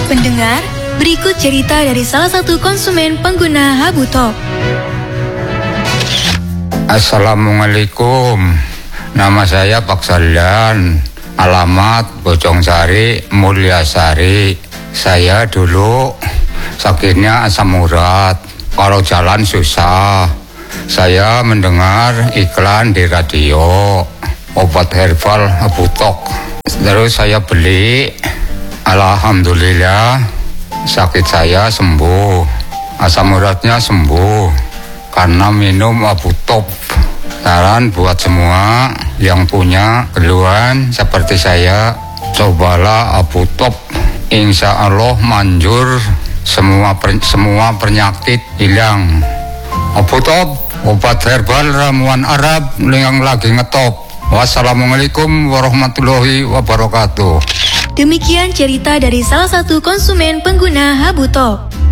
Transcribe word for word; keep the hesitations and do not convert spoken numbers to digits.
Pendengar, berikut cerita dari salah satu konsumen pengguna Habutop. Assalamualaikum, nama saya Pak Salian, alamat Bojongsari, Mulyasari. Saya dulu sakitnya asam urat, kalau jalan susah. Saya mendengar iklan di radio, obat herbal Habutop. Terus saya beli, alhamdulillah sakit saya sembuh, asam uratnya sembuh karena minum Habutop. Saran buat semua yang punya keluhan seperti saya, cobalah Habutop. Insya Allah manjur, semua per, semua penyakit hilang. Habutop, obat herbal ramuan Arab yang lagi ngetop. Wassalamualaikum warahmatullahi wabarakatuh. Demikian cerita dari salah satu konsumen pengguna Habutop.